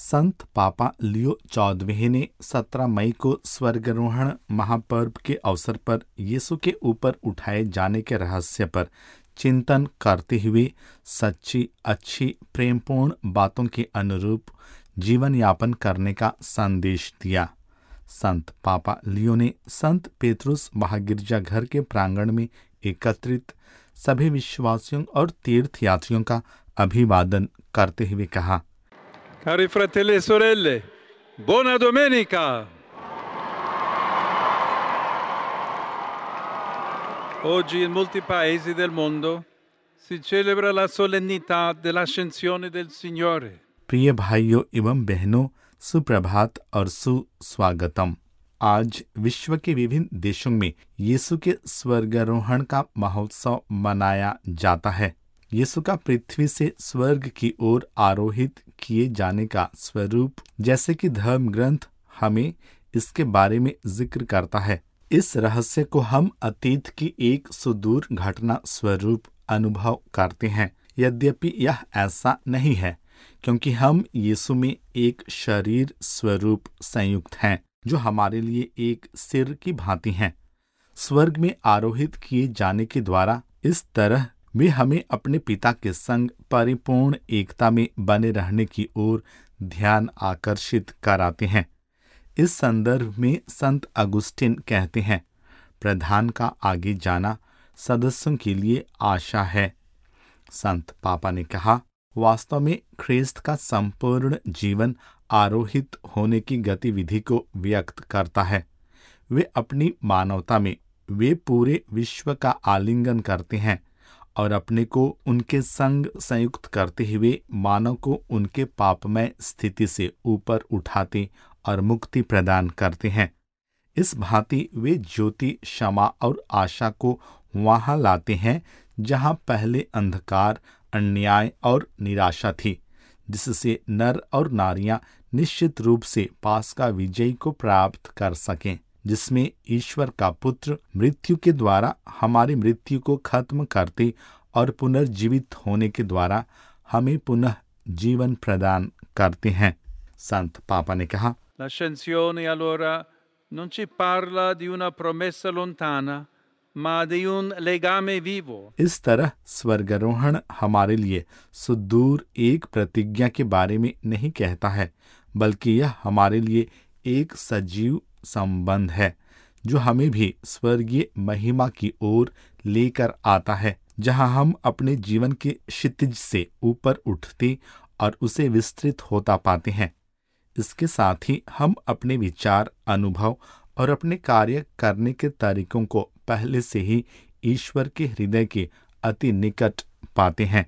संत पापा लियो 14वें ने 17 मई को स्वर्गारोहण महापर्व के अवसर पर यीशु के ऊपर उठाए जाने के रहस्य पर चिंतन करते हुए सच्ची, अच्छी, प्रेमपूर्ण बातों के अनुरूप जीवन यापन करने का संदेश दिया। संत पापा लियो ने संत पेतरुस महागिरजाघर के प्रांगण में एकत्रित सभी विश्वासियों और तीर्थयात्रियों का अभिवादन करते हुए कहा, Cari fratelli e sorelle, buona domenica! Oggi in molti paesi del mondo si celebra la solennità dell'ascensione del Signore. प्रिय भाइयों एवं बहनों, सुप्रभात और सुस्वागतम। आज विश्व के विभिन्न देशों में यीशु के स्वर्गारोहण का महोत्सव मनाया जाता है। यीशु का पृथ्वी से स्वर्ग की ओर आरोहित किए जाने का स्वरूप, जैसे कि धर्म ग्रंथ हमें इसके बारे में जिक्र करता है। इस रहस्य को हम अतीत की एक सुदूर घटना स्वरूप अनुभव करते हैं। यद्यपि यह ऐसा नहीं है, क्योंकि हम यीशु में एक शरीर स्वरूप संयुक्त हैं, जो हमारे लिए एक सिर की भांति हैं। स्वर्ग में आरोहित किए जाने के द्वारा इस तरह वे हमें अपने पिता के संग परिपूर्ण एकता में बने रहने की ओर ध्यान आकर्षित कराते हैं। इस संदर्भ में संत अगुस्टिन कहते हैं, प्रधान का आगे जाना सदस्यों के लिए आशा है। संत पापा ने कहा, वास्तव में ख्रिस्त का संपूर्ण जीवन आरोहित होने की गतिविधि को व्यक्त करता है। वे अपनी मानवता में वे पूरे विश्व का आलिंगन करते हैं और अपने को उनके संग संयुक्त करते हुए मानव को उनके पापमय स्थिति से ऊपर उठाते और मुक्ति प्रदान करते हैं। इस भांति वे ज्योति, क्षमा और आशा को वहां लाते हैं जहां पहले अंधकार, अन्याय और निराशा थी, जिससे नर और नारियां निश्चित रूप से पास का विजय को प्राप्त कर सकें, जिसमें ईश्वर का पुत्र मृत्यु के द्वारा हमारी मृत्यु को खत्म करते और पुनर्जीवित होने के द्वारा हमें पुनः जीवन प्रदान करते हैं। संत पापा ने कहा, L'ascensione allora non ci parla di una promessa lontana, ma di un legame vivo. इस तरह स्वर्गारोहण हमारे लिए सुदूर एक प्रतिज्ञा के बारे में नहीं कहता है, बल्कि यह हमारे लिए एक सजीव संबंध है, जो हमें भी स्वर्गीय महिमा की ओर लेकर आता है, जहां हम अपने जीवन के क्षितिज से ऊपर उठते और उसे विस्तृत होता पाते हैं। इसके साथ ही हम अपने विचार, अनुभव और अपने कार्य करने के तरीकों को पहले से ही ईश्वर के हृदय के अति निकट पाते हैं।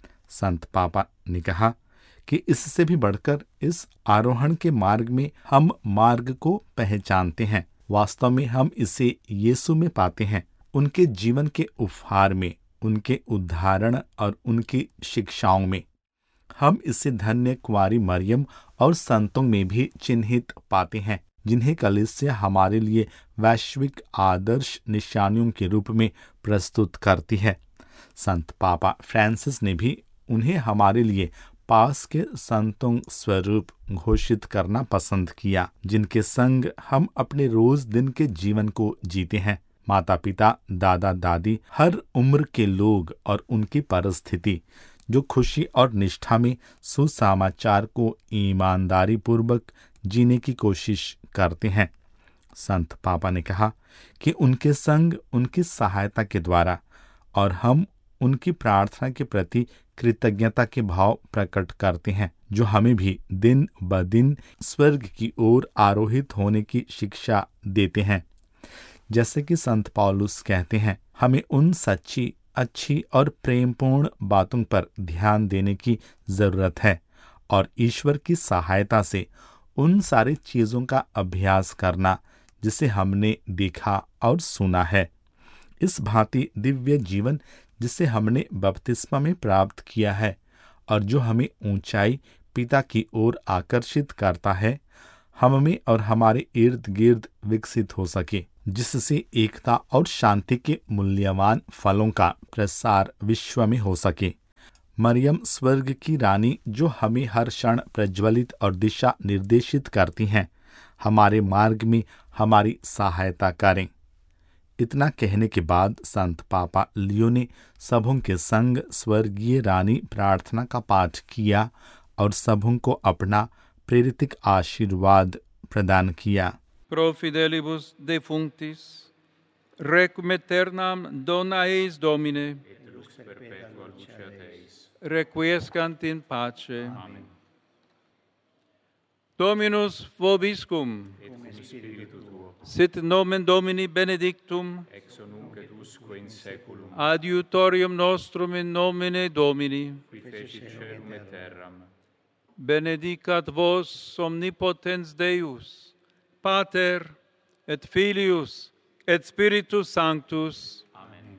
संत पापा ने कहा कि इससे भी बढ़कर इस आरोहण के मार्ग में हम मार्ग को पहचानते हैं। वास्तव में हम इसे यीशु में पाते हैं, उनके जीवन के उपहार में, उनके उदाहरण और उनकी शिक्षाओं में। हम इसे धन्य कुंवारी मरियम और संतों में भी चिन्हित पाते हैं, जिन्हें कलीसिया हमारे लिए वैश्विक आदर्श निशानियों के रूप में प्रस्तुत करती है। संत पापा फ्रांसिस ने भी उन्हें हमारे लिए पास के संतों स्वरूप घोषित करना पसंद किया, जिनके संग हम अपने रोज दिन के जीवन को जीते हैं। माता पिता, दादा दादी, हर उम्र के लोग और उनकी परिस्थिति, जो खुशी और निष्ठा में सुसमाचार को ईमानदारी पूर्वक जीने की कोशिश करते हैं। संत पापा ने कहा कि उनके संग, उनकी सहायता के द्वारा और हम उनकी प्रार्थना के प्रति कृतज्ञता के भाव प्रकट करते हैं, जो हमें भी दिन ब दिन स्वर्ग की ओर आरोहित होने की शिक्षा देते हैं। जैसे कि संत पौलुस कहते हैं, हमें उन सच्ची, अच्छी और प्रेमपूर्ण बातों पर ध्यान देने की जरूरत है और ईश्वर की सहायता से उन सारी चीजों का अभ्यास करना जिसे हमने देखा और सुना है। इस भांति दिव्य जीवन जिसे हमने बपतिस्मा में प्राप्त किया है और जो हमें ऊंचाई पिता की ओर आकर्षित करता है, हम में और हमारे इर्द गिर्द विकसित हो सके, जिससे एकता और शांति के मूल्यवान फलों का प्रसार विश्व में हो सके। मरियम स्वर्ग की रानी जो हमें हर क्षण प्रज्वलित और दिशा निर्देशित करती हैं, हमारे मार्ग में हमारी सहायता करें। इतना कहने के बाद संत पापा लियो ने सबों के संग स्वर्गीय रानी प्रार्थना का पाठ किया और सबों को अपना प्रेरित आशीर्वाद प्रदान किया। Pro fidelibus defunctis, requiem aeternam dona eis Domine, requiescant in pace. Amen. Dominus vobiscum, sit nomen Domini benedictum, ex nunc et usque in saeculum, adiutorium nostrum in nomine Domini, qui fecit caelum et terram. benedicat vos omnipotens Deus, Pater et Filius et Spiritus Sanctus. Amen.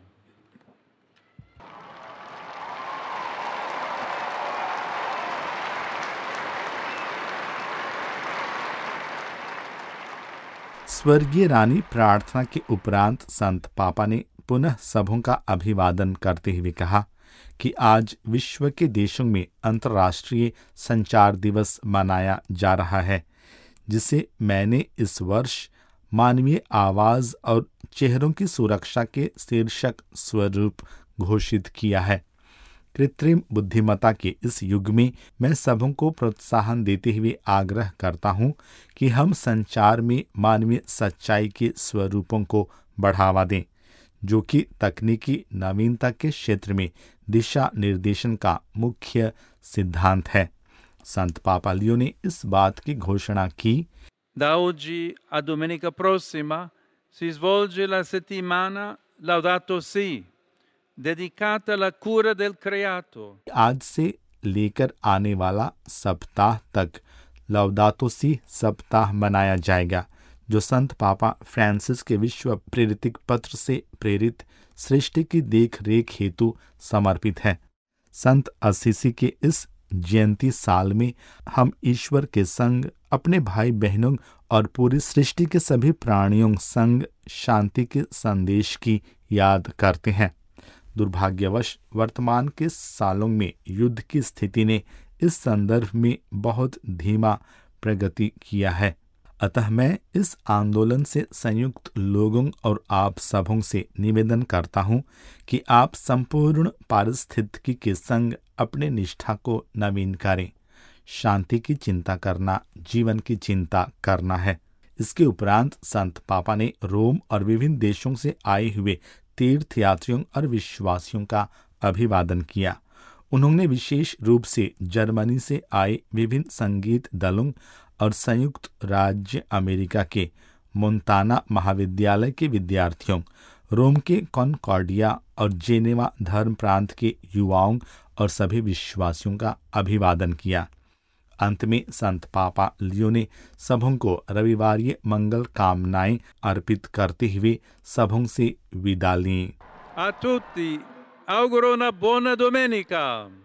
स्वर्गीय रानी प्रार्थना के उपरांत संत पापा ने पुनः सबों का अभिवादन करते हुए कहा कि आज विश्व के देशों में अंतर्राष्ट्रीय संचार दिवस मनाया जा रहा है, जिसे मैंने इस वर्ष मानवीय आवाज और चेहरों की सुरक्षा के शीर्षक स्वरूप घोषित किया है। कृत्रिम बुद्धिमत्ता के इस युग में मैं सबों को प्रोत्साहन देते हुए आग्रह करता हूं कि हम संचार में मानवीय सच्चाई के स्वरूपों को बढ़ावा दें, जो कि तकनीकी नवीनता के क्षेत्र में दिशा निर्देशन का मुख्य सिद्धांत है। संत पापा लियो ने इस बात की घोषणा की। Da oggi a domenica prossima si svolge la settimana Laudato Si, dedicata alla cura del creato. आज से लेकर आने वाला सप्ताह तक लौदातो सी सप्ताह मनाया जाएगा, जो संत पापा फ्रांसिस के विश्व प्रेरित पत्र से प्रेरित सृष्टि की देख रेख हेतु समर्पित है। संत असीसी के इस जयंती साल में हम ईश्वर के संग, अपने भाई बहनों और पूरी सृष्टि के सभी प्राणियों संग शांति के संदेश की याद करते हैं। दुर्भाग्यवश वर्तमान के सालों में युद्ध की स्थिति ने इस संदर्भ में बहुत धीमा प्रगति किया है। अतः मैं इस आंदोलन से संयुक्त लोगों और आप सबों से निवेदन करता हूं कि आप संपूर्ण पारिस्थितिकी के संग अपने निष्ठा को नवीन करें। शांति की चिंता करना जीवन की चिंता करना है। इसके उपरांत संत पापा ने रोम और विभिन्न देशों से आए हुए तीर्थयात्रियों और विश्वासियों का अभिवादन किया। उन्होंने विशेष रूप से जर्मनी से आए विभिन्न संगीत दलों और संयुक्त राज्य अमेरिका के मोंटाना महाविद्यालय के विद्यार्थियों, रोम के कॉनकॉर्डिया और जेनेवा धर्म प्रांत के युवाओं और सभी विश्वासियों का अभिवादन किया। अंत में संत पापा लियो ने सबों को रविवारीय मंगल कामनाएं अर्पित करते हुए सबों से विदा ली। A tutti auguro una buona domenica.